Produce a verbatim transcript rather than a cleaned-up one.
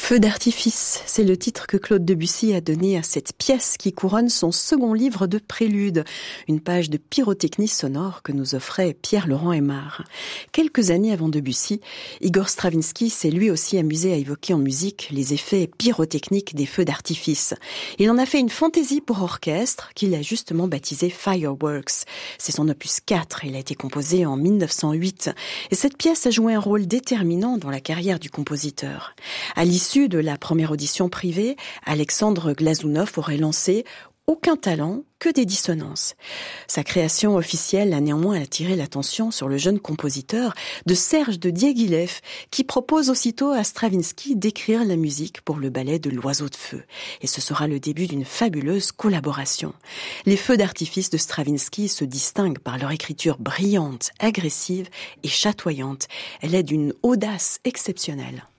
Feu d'artifice, c'est le titre que Claude Debussy a donné à cette pièce qui couronne son second livre de prélude, une page de pyrotechnie sonore que nous offrait Pierre-Laurent Aimard. Quelques années avant Debussy, Igor Stravinsky s'est lui aussi amusé à évoquer en musique les effets pyrotechniques des feux d'artifice. Il en a fait une fantaisie pour orchestre qu'il a justement baptisée Fireworks. C'est son opus quatre, il a été composé en mille neuf cent huit et cette pièce a joué un rôle déterminant dans la carrière du compositeur. À l'issue de la première audition privée, Alexandre Glazounov aurait lancé « Aucun talent, que des dissonances ». Sa création officielle a néanmoins attiré l'attention sur le jeune compositeur de Serge de Diaghilev, qui propose aussitôt à Stravinsky d'écrire la musique pour le ballet de l'Oiseau de Feu. Et ce sera le début d'une fabuleuse collaboration. Les feux d'artifice de Stravinsky se distinguent par leur écriture brillante, agressive et chatoyante. Elle est d'une audace exceptionnelle.